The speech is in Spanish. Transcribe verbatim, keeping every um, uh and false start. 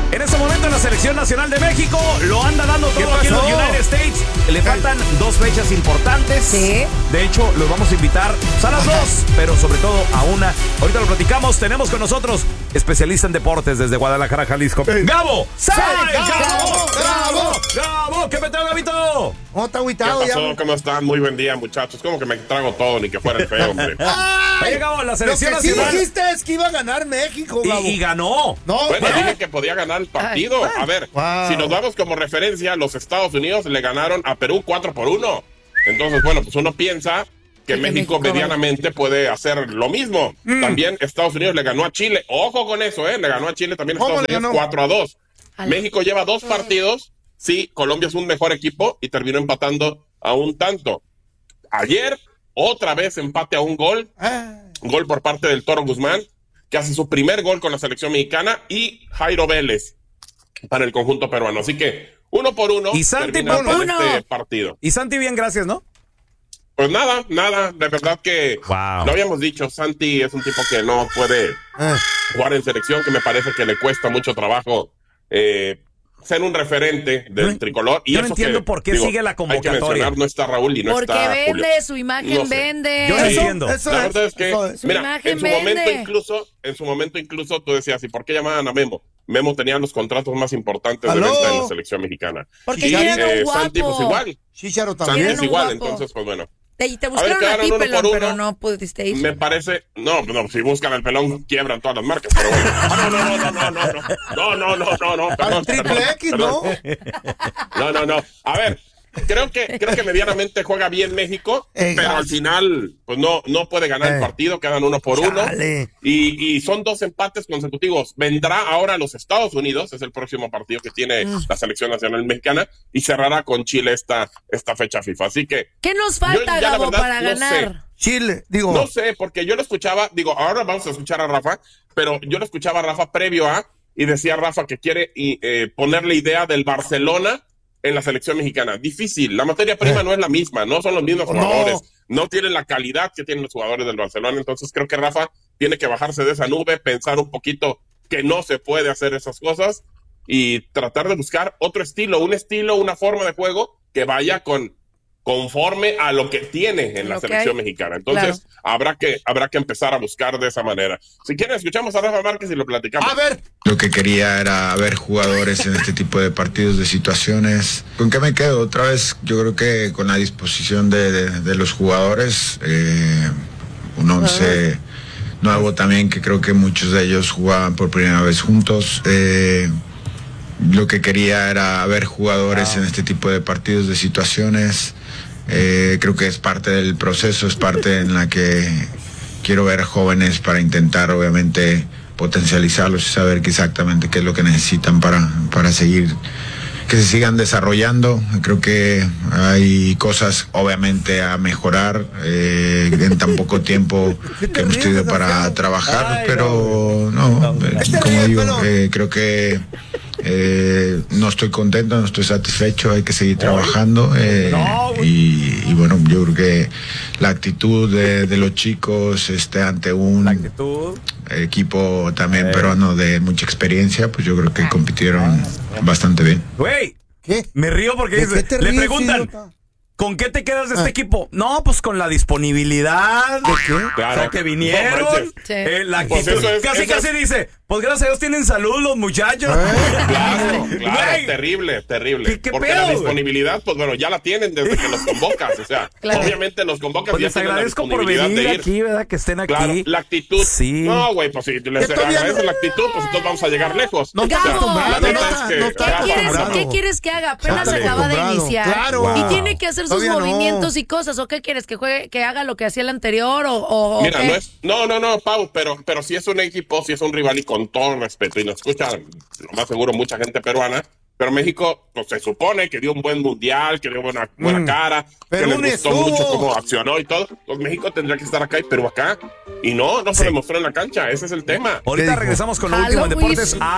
En este momento la selección nacional de México lo anda dando todo aquí en los United States. Le faltan dos fechas importantes. Sí. De hecho, los vamos a invitar a las dos, pero sobre todo a una. Ahorita lo platicamos. Tenemos con nosotros especialista en deportes desde Guadalajara, Jalisco. ¡Gabo! ¡Sal! ¡Gabo! ¡Gabo! ¡Gabo! ¿Qué peteo, Gabito? ¿Cómo está agüitado? ¿Qué pasó? ¿Cómo están? Muy buen día, muchachos. Como que me trago todo, ni que fuera el feo, hombre. Oye, Gabo, la selección Lo que sí nacional. dijiste es que iba a ganar México, Gabo. Y, y ganó. No, Bueno, ¿qué? dije que podía ganar el partido. A ver, Wow. si nos damos como referencia, los Estados Unidos le ganaron a Perú cuatro por uno. Entonces, bueno, pues uno piensa que Que México México medianamente puede hacer lo mismo. Mm. También Estados Unidos le ganó a Chile. Ojo con eso, ¿eh? Le ganó a Chile también ¿Cómo Estados le Unidos ganó? cuatro a dos. Al- México lleva dos partidos. Sí, Colombia es un mejor equipo y terminó empatando a un tanto. Ayer, otra vez empate a un gol. Ah, Gol por parte del Toro Guzmán, que hace su primer gol con la selección mexicana, y Jairo Vélez para el conjunto peruano. Así que uno por uno Y Santi terminando por uno. este partido. Y Santi, bien, gracias, ¿no? Pues nada, nada, de verdad que Wow. lo habíamos dicho, Santi es un tipo que no puede ah. jugar en selección, que me parece que le cuesta mucho trabajo eh, ser un referente del No, tricolor. Y yo no eso entiendo que, por qué digo, sigue la Hay que convocatoria. mencionar, no está Raúl y no Porque está vende, Julio. su imagen No sé. vende. Yo no Eso, entiendo. eso La es, verdad es que, eso es. Su mira, imagen en su momento vende. incluso, en su momento incluso tú decías, ¿y por qué llamaban a Memo? Memo tenía los contratos más importantes ¿Aló? de venta en la selección mexicana. Porque y quieren un eh, guapo. Santi, pues igual. Chicharo Santi también. Quieren es un igual, guapo. entonces, pues bueno. Te, te buscaron a quedaron ti, uno pelón, por pero uno. no pudiste ir. Me parece, no, no, si buscan el pelón, quiebran todas las marcas, pero bueno. Ah, no, no, no, no, no, no, no, no, no, no, Al perdón, triple perdón, X, perdón. ¿no? No, no, no. A ver, creo que, creo que medianamente juega bien México, Eh, pero al gracias. final, pues no, no puede ganar Eh. el partido, quedan uno por uno. Chale. Y, y son dos empates consecutivos. Vendrá ahora los Estados Unidos, es el próximo partido que tiene Mm. la selección nacional mexicana, y cerrará con Chile esta, esta fecha FIFA. Así que, ¿Qué nos falta, Yo ya la Gabo, verdad para no ganar? Chile, digo. no sé, porque yo lo escuchaba, digo, ahora vamos a escuchar a Rafa, pero yo lo escuchaba a Rafa previo a, y decía Rafa que quiere y, eh, ponerle idea del Barcelona en la selección mexicana. Difícil, la materia prima Eh. no es la misma, no son los mismos No. jugadores, no tienen la calidad que tienen los jugadores del Barcelona, entonces creo que Rafa tiene que bajarse de esa nube, pensar un poquito que no se puede hacer esas cosas y tratar de buscar otro estilo, un estilo, una forma de juego que vaya con conforme a lo que tiene en la Lo que selección hay. mexicana. Entonces, habrá que habrá que empezar a buscar de esa manera. Si quieren, escuchamos a Rafa Márquez y lo platicamos. A ver. Lo que quería era ver jugadores en este tipo de partidos, de situaciones. ¿Con qué me quedo? Otra vez, yo creo que con la disposición de, de, de los jugadores, eh, un once nuevo también, que creo que muchos de ellos jugaban por primera vez juntos. Eh, lo que quería era ver jugadores en este tipo de partidos, de situaciones. Eh, creo que es parte del proceso, es parte en la que quiero ver jóvenes para intentar, obviamente, potencializarlos y saber que exactamente qué es lo que necesitan para, para seguir, que se sigan desarrollando. Creo que hay cosas, obviamente, a mejorar eh, en tan poco tiempo que hemos tenido para trabajar, pero no, eh, como digo, eh, creo que Eh, no estoy contento, no estoy satisfecho, hay que seguir trabajando eh, y, y bueno, yo creo que la actitud de, de los chicos este, ante un La actitud. equipo también peruano de mucha experiencia, pues yo creo que compitieron bastante bien. Güey, ¿Qué? me río porque ¿De dice, qué te le ríes, preguntan, idiota? ¿con qué te quedas de Ah. este equipo? No, pues con la disponibilidad. ¿De qué? Claro. O sea, que vinieron. No manches. Sí. eh, la Pues actitud. eso es- casi, eso casi es- dice, pues gracias a Dios tienen salud los muchachos. Claro, claro, Güey, terrible, terrible. ¿Qué- qué Porque pedo, la güey? disponibilidad, pues bueno, ya la tienen desde que los convocas, o sea, Claro. obviamente los convocas Pues y ya les tienen la agradezco por disponibilidad venir de ir. aquí, ¿verdad? Que estén aquí. Claro, la actitud. Sí. No, güey, pues si les Que todavía agradeces no- la actitud, pues entonces vamos a llegar lejos. No está Gabo, acostumbrado, la pero neta es que- no está ¿qué Claro, quieres, acostumbrado. ¿qué quieres que haga? Apenas Está acaba de acostumbrado. iniciar. Claro. Y tiene que hacer sus Todavía no. movimientos y cosas. ¿O qué quieres? ¿Que juegue, que haga lo que hacía el anterior? ¿O, o, o Mira, qué? no es, no, no, no, Pau, pero, pero si es un equipo, si es un rival y con todo respeto, y nos escucha, lo más seguro, mucha gente peruana, pero México, pues se supone que dio un buen mundial, que dio buena, buena Mm. cara, Pero que un les gustó estuvo. mucho cómo accionó y todo. Pues México tendría que estar acá y Perú acá. Y no, no se Sí. demostró en la cancha, ese es el tema. Ahorita dijo? regresamos con lo último en Halloween. deportes.